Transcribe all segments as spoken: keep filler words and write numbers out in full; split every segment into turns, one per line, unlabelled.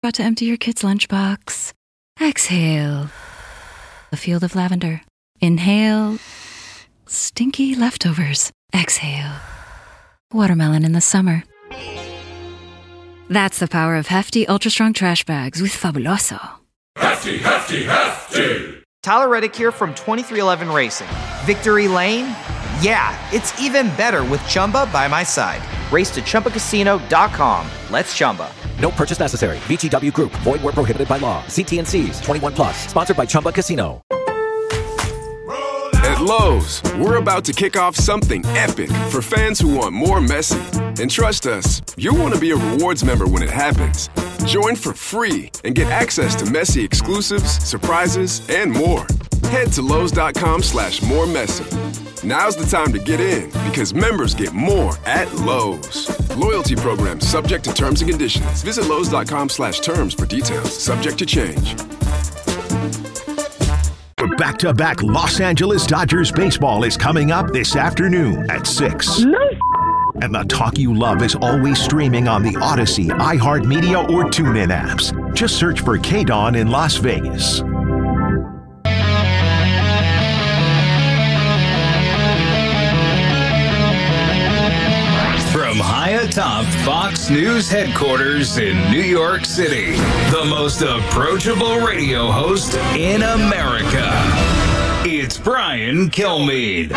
about to empty your kid's lunchbox. Exhale. A field of lavender. Inhale. Stinky leftovers. Exhale. Watermelon in the summer. That's the power of hefty, ultra-strong trash bags with Fabuloso.
Hefty, hefty, hefty!
Tyler Reddick here from twenty-three eleven Racing. Victory Lane? Yeah, it's even better with Chumba by my side. Race to Chumba Casino dot com. Let's Chumba.
No purchase necessary. V G W Group. Void where prohibited by law. See T and C's. twenty-one plus. Sponsored by Chumba Casino.
At Lowe's, we're about to kick off something epic for fans who want more Messi. And trust us, you'll want to be a rewards member when it happens. Join for free and get access to Messi exclusives, surprises, and more. Head to Lowe's.com slash more Messi. Now's the time to get in because members get more at Lowe's. Loyalty program subject to terms and conditions. Visit Lowe's.com slash terms for details. Subject to change.
Back-to-back Los Angeles Dodgers baseball is coming up this afternoon at six.
No.
And the talk you love is always streaming on the Odyssey, iHeartMedia, or TuneIn apps. Just search for K-Dawn in Las Vegas.
From high atop Fox News headquarters in New York City, the most approachable radio host in America. It's Brian Kilmeade.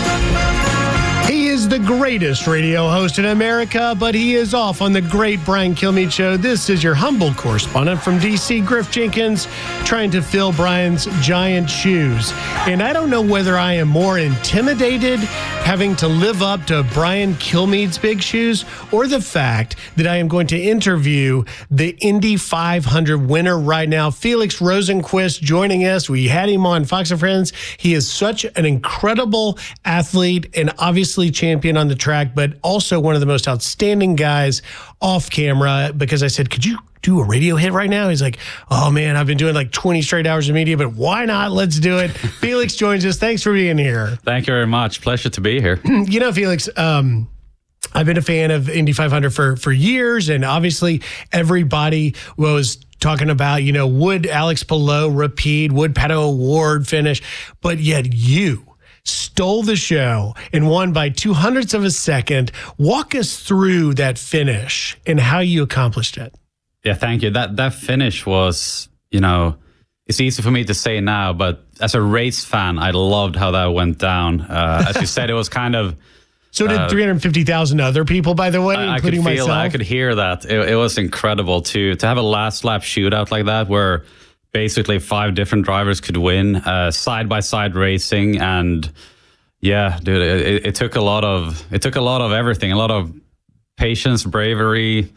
He is the greatest radio host in America, but he is off on the great Brian Kilmeade Show. This is your humble correspondent from D C, Griff Jenkins, trying to fill Brian's giant shoes. And I don't know whether I am more intimidated having to live up to Brian Kilmeade's big shoes or the fact that I am going to interview the Indy five hundred winner right now, Felix Rosenqvist, joining us. We had him on Fox and Friends. He is such an incredible athlete and obviously champion on the track, but also one of the most outstanding guys off camera, because I said, could you do a radio hit right now? He's like, oh man, I've been doing like twenty straight hours of media, but why not? Let's do it. Felix joins us. Thanks for being here.
Thank you very much. Pleasure to be here.
You know, Felix, um, I've been a fan of Indy five hundred for, for years, and obviously everybody was talking about, you know, would Alex Palou repeat? Would Pato O'Ward finish? But yet you stole the show and won by two hundredths of a second. Walk us through that finish and how you accomplished it.
Yeah, thank you. That that finish was, you know, it's easy for me to say now, but as a race fan, I loved how that went down. Uh, as you said, it was kind of...
So did uh, three hundred fifty thousand other people, by the way,
I,
including
I could feel
myself?
That. I could hear that. It, it was incredible to, to have a last lap shootout like that where basically five different drivers could win, uh, side-by-side racing. And yeah, dude, it, it took a lot of, it took a lot of everything, a lot of patience, bravery.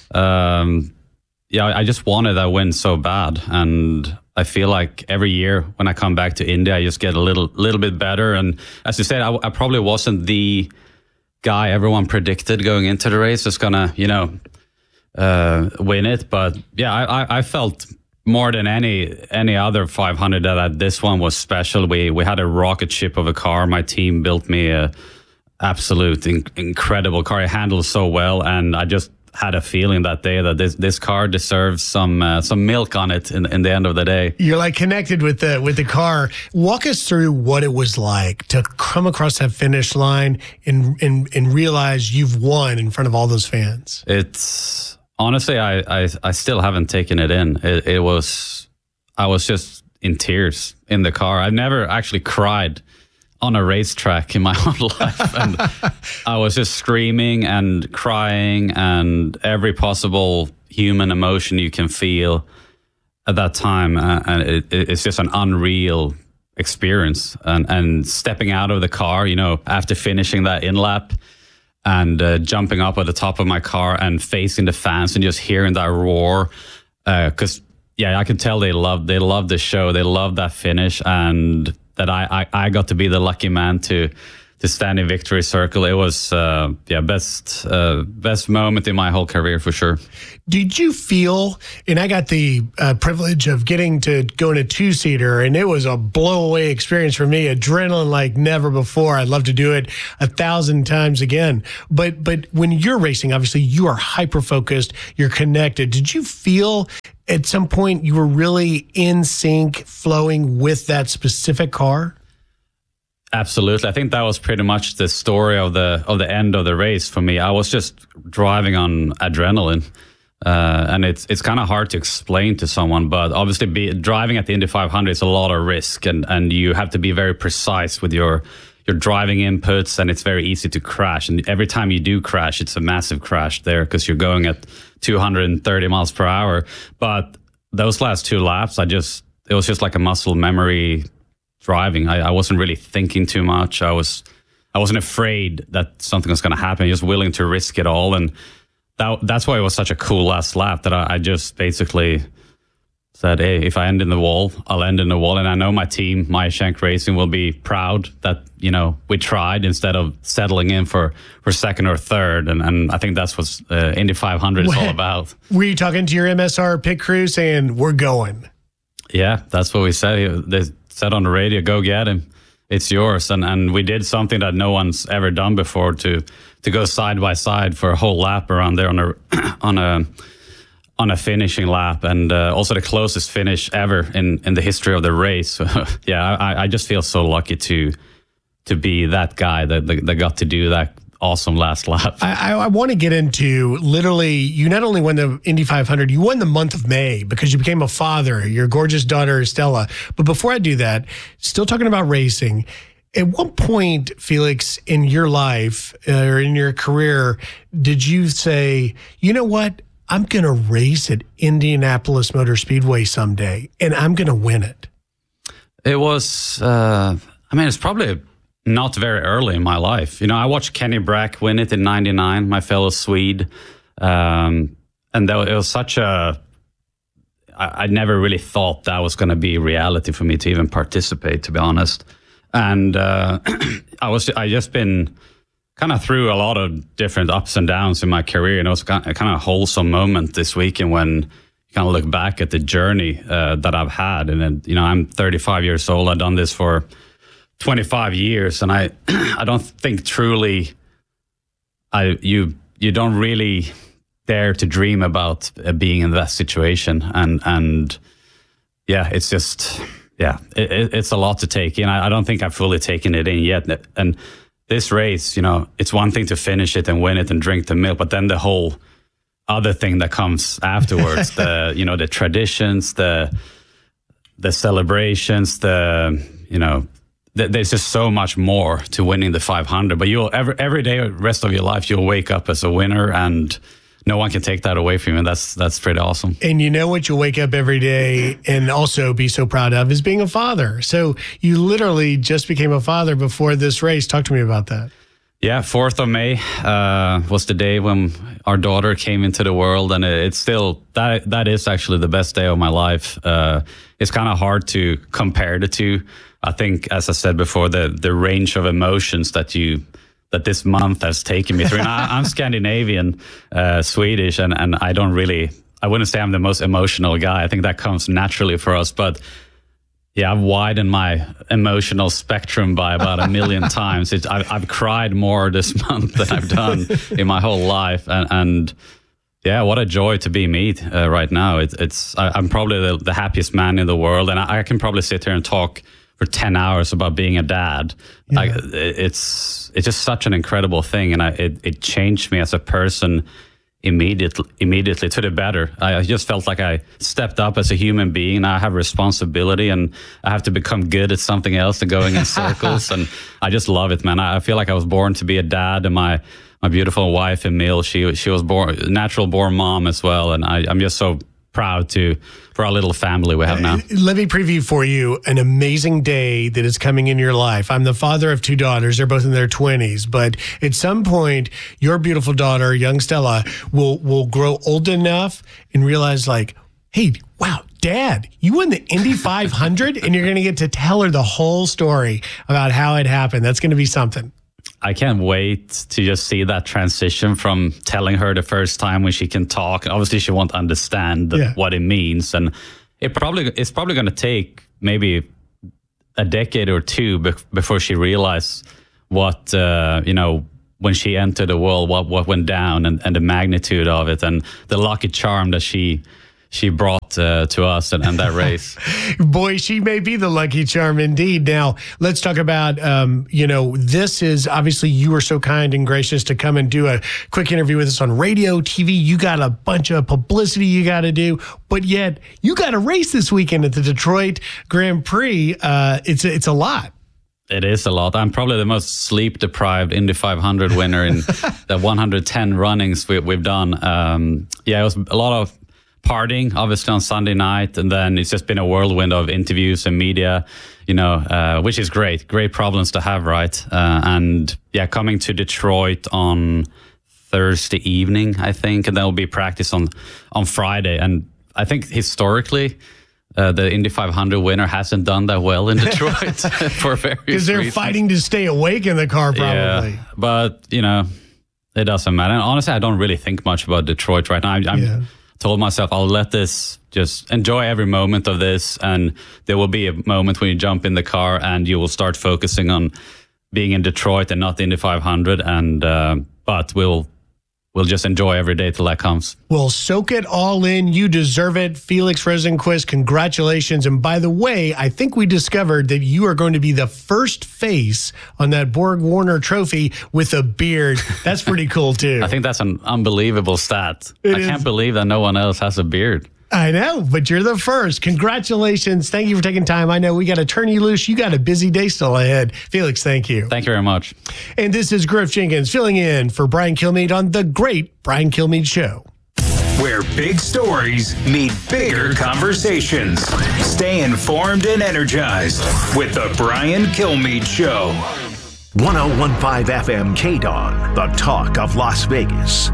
Um, yeah, I just wanted that win so bad. And I feel like every year when I come back to India, I just get a little, little bit better. And as you said, I, I probably wasn't the guy everyone predicted going into the race was gonna, you know, uh, win it. But yeah, I, I, I felt more than any any other five hundred that this one was special. We we had a rocket ship of a car. My team built me a absolute in, incredible car. It handled so well, and I just had a feeling that day that this this car deserves some uh, some milk on it in, in the end of the day.
You're like connected with the with the car. Walk us through what it was like to come across that finish line and and, and realize you've won in front of all those fans.
It's honestly, I I, I still haven't taken it in. It, it was I was just in tears in the car. I've never actually cried on a racetrack in my whole life, and I was just screaming and crying and every possible human emotion you can feel at that time, uh, and it, it's just an unreal experience. And, and stepping out of the car, you know, after finishing that in lap and uh, jumping up at the top of my car and facing the fans and just hearing that roar, because uh, yeah, I could tell they loved they loved the show, they loved that finish, and that I, I, I got to be the lucky man to to stand in victory circle. It was uh, yeah best uh, best moment in my whole career for sure.
Did you feel, and I got the uh, privilege of getting to go in a two-seater, and it was a blow-away experience for me, adrenaline like never before. I'd love to do it a thousand times again. But but when you're racing, obviously you are hyper-focused, you're connected. Did you feel at some point you were really in sync, flowing with that specific car?
Absolutely. I think that was pretty much the story of the of the end of the race for me. I was just driving on adrenaline. Uh, and it's it's kind of hard to explain to someone, but obviously be, driving at the Indy five hundred is a lot of risk, and, and you have to be very precise with your your driving inputs, and it's very easy to crash. And every time you do crash, it's a massive crash there because you're going at two hundred thirty miles per hour. But those last two laps, I just it was just like a muscle memory driving. I, I wasn't really thinking too much. I was I wasn't afraid that something was going to happen. I was willing to risk it all, and That, that's why it was such a cool last lap that I, I just basically said, hey, if I end in the wall, I'll end in the wall. And I know my team, Meyer Shank Racing, will be proud that, you know, we tried instead of settling in for, for second or third. And, and I think that's what uh, Indy five hundred is all about.
Were you talking to your M S R pit crew saying, we're going?
Yeah, that's what we said. They said on the radio, go get him. It's yours. And, and we did something that no one's ever done before to to go side by side for a whole lap around there on a on a on a finishing lap, and uh, also the closest finish ever in, in the history of the race. So, yeah, I, I just feel so lucky to to be that guy that, that, that got to do that awesome last lap.
I, I want to get into literally, you not only won the Indy five hundred, you won the month of May because you became a father, your gorgeous daughter, Stella. But before I do that, still talking about racing, at what point, Felix, in your life uh, or in your career, did you say, you know what, I'm going to race at Indianapolis Motor Speedway someday, and I'm going to win it?
It was, uh, I mean, it's probably not very early in my life. You know, I watched Kenny Brack win it in ninety-nine, my fellow Swede. Um, and that, it was such a, I, I never really thought that was going to be reality for me to even participate, to be honest. And uh, I was I just been kind of through a lot of different ups and downs in my career, and it was a kind of wholesome moment this weekend when you kind of look back at the journey uh, that I've had. And then, you know, I'm thirty-five years old. I've done this for twenty-five years, and I I don't think truly I you you don't really dare to dream about uh, being in that situation, and and yeah, it's just. Yeah, it, it's a lot to take in. I, I don't think I've fully taken it in yet. And this race, you know, it's one thing to finish it and win it and drink the milk, but then the whole other thing that comes afterwards, the, you know, the traditions, the the celebrations, the, you know, th- there's just so much more to winning the five hundred. But you'll every every day, rest of your life, you'll wake up as a winner, and no one can take that away from you. And that's that's pretty awesome.
And you know what you'll wake up every day and also be so proud of is being a father. So you literally just became a father before this race. Talk to me about that.
Yeah, fourth of May uh, was the day when our daughter came into the world, and it's still that that is actually the best day of my life. Uh, it's kind of hard to compare the two. I think, as I said before, the the range of emotions that you that this month has taken me through. And I, I'm Scandinavian, uh, Swedish, and, and I don't really, I wouldn't say I'm the most emotional guy. I think that comes naturally for us. But yeah, I've widened my emotional spectrum by about a million times. It, I've, I've cried more this month than I've done in my whole life. And, and yeah, what a joy to be me uh, right now. It, it's I, I'm probably the, the happiest man in the world. And I, I can probably sit here and talk for ten hours about being a dad. Yeah. Like, it's it's just such an incredible thing, and I, it it changed me as a person immediately immediately to the better. I just felt like I stepped up as a human being. I have responsibility, and I have to become good at something else than going in circles. And I just love it, man. I feel like I was born to be a dad, and my my beautiful wife Emil, she she was born natural born mom as well, and I, I'm just so proud to for our little family we have now. Uh,
let me preview for you an amazing day that is coming in your life. I'm the father of two daughters. They're both in their twenties, but at some point, your beautiful daughter, young Stella, will will grow old enough and realize, like, hey, wow, Dad, you won the Indy five hundred, and you're going to get to tell her the whole story about how it happened. That's going to be something.
I can't wait to just see that transition from telling her the first time when she can talk. Obviously, she won't understand
Yeah.
what it means, and it probably it's probably going to take maybe a decade or two be- before she realizes what uh, you know when she entered the world, what what went down, and, and the magnitude of it, and the lucky charm that she she brought uh, to us and, and that race.
Boy, she may be the lucky charm indeed. Now, let's talk about, um, you know, this is obviously you were so kind and gracious to come and do a quick interview with us on radio, T V. You got a bunch of publicity you got to do, but yet you got a race this weekend at the Detroit Grand Prix. Uh, it's, it's a lot.
It is a lot. I'm probably the most sleep-deprived Indy five hundred winner in the one hundred ten runnings we, we've done. Um, yeah, it was a lot of partying, obviously, on Sunday night, and then it's just been a whirlwind of interviews and media, you know, uh, which is great. Great problems to have, right? Uh, and yeah, coming to Detroit on Thursday evening, I think, and then will be practice on on Friday. And I think historically, uh, the Indy five hundred winner hasn't done that well in Detroit for various
Because they're
reasons.
fighting to stay awake in the car, probably.
Yeah, but, you know, it doesn't matter. And honestly, I don't really think much about Detroit right now. I'm, I'm
Yeah.
told myself I'll let this, just enjoy every moment of this, and there will be a moment when you jump in the car and you will start focusing on being in Detroit and not the Indy five hundred. And uh, but we'll we'll just enjoy every day till that comes.
Well, soak it all in. You deserve it. Felix Rosenqvist, congratulations. And by the way, I think we discovered that you are going to be the first face on that Borg Warner trophy with a beard. That's pretty cool, too.
I think that's an unbelievable stat.
It
I
is.
can't believe that no one else has a beard.
I know, but you're the first. Congratulations. Thank you for taking time. I know we got to turn you loose. You got a busy day still ahead. Felix, thank you.
Thank you very much.
And this is Griff Jenkins filling in for Brian Kilmeade on The Great Brian Kilmeade Show.
Where big stories meet bigger conversations. Stay informed and energized with the Brian Kilmeade Show.
one oh one point five F M K D O N, the talk of Las Vegas.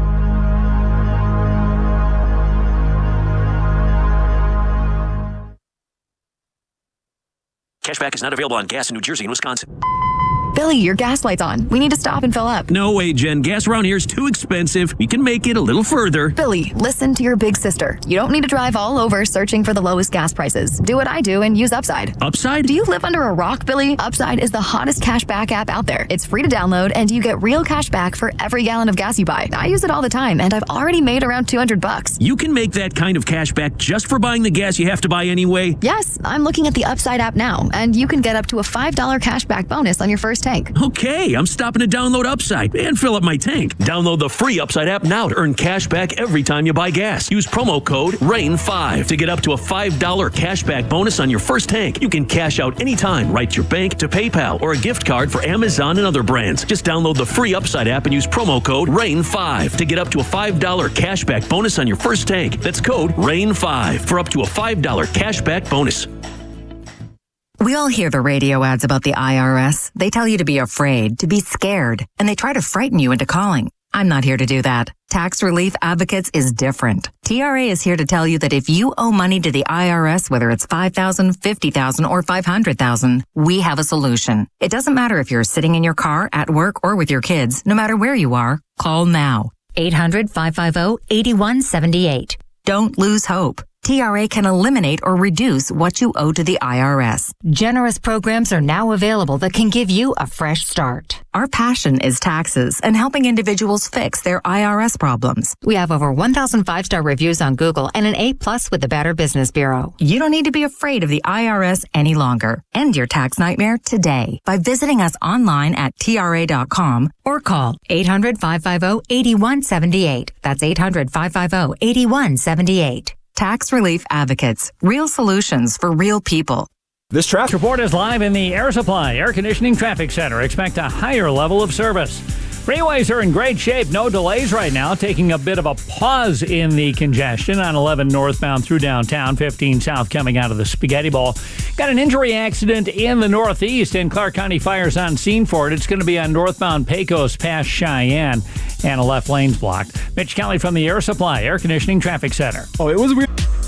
Cashback is not available on gas in New Jersey and Wisconsin.
Billy, your gas light's on. We need to stop and fill up.
No way, Jen. Gas around here is too expensive. We can make it a little further.
Billy, listen to your big sister. You don't need to drive all over searching for the lowest gas prices. Do what I do and use Upside.
Upside?
Do you live under a rock, Billy? Upside is the hottest cashback app out there. It's free to download, and you get real cash back for every gallon of gas you buy. I use it all the time, and I've already made around two hundred bucks.
You can make that kind of cash back just for buying the gas you have to buy anyway?
Yes, I'm looking at the Upside app now, and you can get up to a five dollars cashback bonus on your first tank.
Okay, I'm stopping to download Upside and fill up my tank. Download the free Upside app now to earn cash back every time you buy gas. Use promo code rain five to get up to a five dollars cashback bonus on your first tank. You can cash out anytime right to your bank, to PayPal, or a gift card for Amazon and other brands. Just download the free Upside app and use promo code rain five to get up to a five dollars cashback bonus on your first tank. That's code rain five for up to a five dollars cashback bonus.
We all hear the radio ads about the I R S. They tell you to be afraid, to be scared, and they try to frighten you into calling. I'm not here to do that. Tax Relief Advocates is different. T R A is here to tell you that if you owe money to the I R S, whether it's five thousand dollars, fifty thousand dollars, or five hundred thousand dollars, we have a solution. It doesn't matter if you're sitting in your car, at work, or with your kids. No matter where you are, call now.
eight hundred, five five zero, eight one seven eight.
Don't lose hope. T R A can eliminate or reduce what you owe to the I R S.
Generous programs are now available that can give you a fresh start.
Our passion is taxes and helping individuals fix their I R S problems.
We have over one thousand five-star reviews on Google and an A plus with the Better Business Bureau.
You don't need to be afraid of the I R S any longer. End your tax nightmare today by visiting us online at T R A dot com
or call eight hundred, five five zero, eight one seven eight. That's eight hundred, five five zero, eight one seven eight.
Tax Relief Advocates. Real solutions for real people.
This traffic report is live in the Air Supply Air Conditioning Traffic Center. Expect a higher level of service. Freeways are in great shape. No delays right now. Taking a bit of a pause in the congestion on eleven northbound through downtown, fifteen south coming out of the Spaghetti Bowl. Got an injury accident in the northeast, and Clark County Fire's on scene for it. It's going to be on northbound Pecos past Cheyenne, and a left lane's blocked. Mitch Kelly from the Air Supply Air Conditioning Traffic Center.
Oh, it was weird.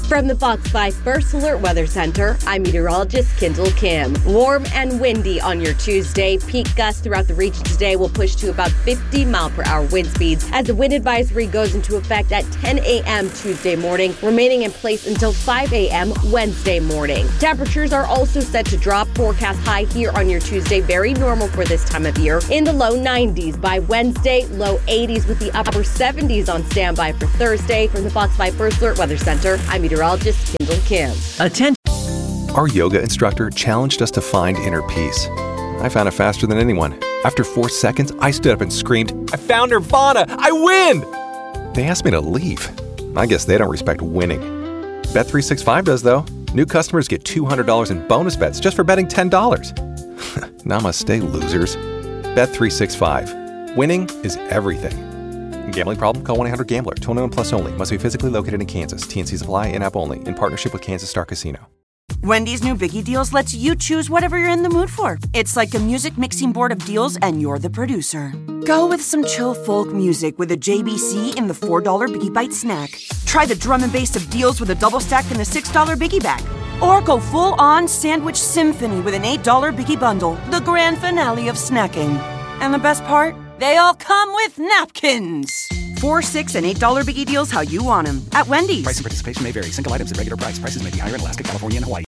From the Fox five First Alert Weather Center, I'm meteorologist Kendall Kim. Warm and windy on your Tuesday. Peak gusts throughout the region today will push to about fifty mile per hour wind speeds as the wind advisory goes into effect at ten a.m. Tuesday morning, remaining in place until five a.m. Wednesday morning. Temperatures are also set to drop. Forecast high here on your Tuesday, very normal for this time of year, in the low nineties. By Wednesday, low eighties with the upper seventies on standby for Thursday. From the Fox five First Alert Weather Center, I'm meteorologist Meteorologist Kendall Kim.
Attention. Our yoga instructor challenged us to find inner peace. I found it faster than anyone. After four seconds, I stood up and screamed, "I found Nirvana! I win!" They asked me to leave. I guess they don't respect winning. Bet three sixty-five does, though. New customers get two hundred dollars in bonus bets just for betting ten dollars. Namaste, losers. Bet three sixty-five. Winning is everything. Gambling problem? Call one eight hundred gambler. twenty-one plus only. Must be physically located in Kansas. T N Cs apply. In-app only. In partnership with Kansas Star Casino.
Wendy's new Biggie Deals lets you choose whatever you're in the mood for. It's like a music mixing board of deals, and you're the producer. Go with some chill folk music with a J B C in the four dollar Biggie Bite snack. Try the drum and bass of deals with a double stack in the six dollar Biggie Bag. Or go full-on sandwich symphony with an eight dollar Biggie Bundle, the grand finale of snacking. And the best part? They all come with napkins. Four, six, and eight dollar Biggie Deals how you want them at Wendy's.
Price and participation may vary. Single items at regular price. Prices may be higher in Alaska, California, and Hawaii.